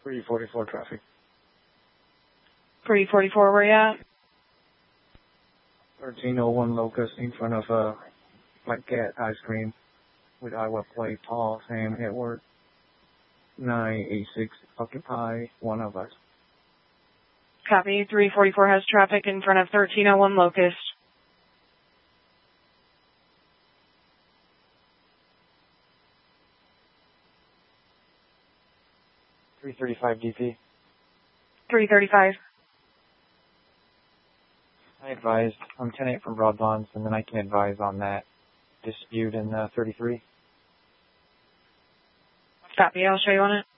344 traffic. 344, where you at? 1301 Locust in front of Black Cat Ice Cream with Iowa plate Paul Sam Edward 986 occupy one of us. Copy. 344 has traffic in front of 1301 Locust. .335 DP. 335. I advised. I'm 10-8 from Broadbonds, and then I can advise on that dispute in 33. Copy. I'll show you on it.